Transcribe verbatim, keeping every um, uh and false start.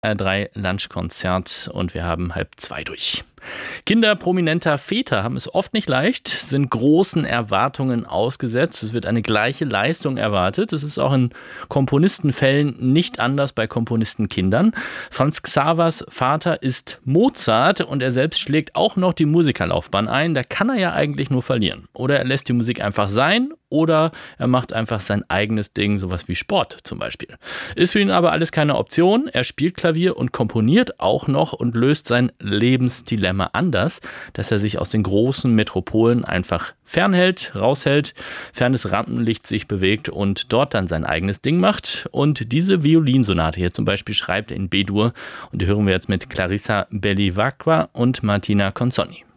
R drei Lunchkonzert und wir haben halb zwei durch. Kinder prominenter Väter haben es oft nicht leicht, sind großen Erwartungen ausgesetzt. Es wird eine gleiche Leistung erwartet. Es ist auch in Komponistenfällen nicht anders bei Komponistenkindern. Franz Xavers Vater ist Mozart und er selbst schlägt auch noch die Musikerlaufbahn ein. Da kann er ja eigentlich nur verlieren. Oder er lässt die Musik einfach sein oder er macht einfach sein eigenes Ding, sowas wie Sport zum Beispiel. Ist für ihn aber alles keine Option. Er spielt Klavier und komponiert auch noch und löst sein Lebensdilemma anders, dass er sich aus den großen Metropolen einfach fernhält, raushält, fernes Rampenlicht sich bewegt und dort dann sein eigenes Ding macht. Und diese Violinsonate hier zum Beispiel schreibt er in B-Dur und die hören wir jetzt mit Clarissa Belli-Vacqua und Martina Consonni.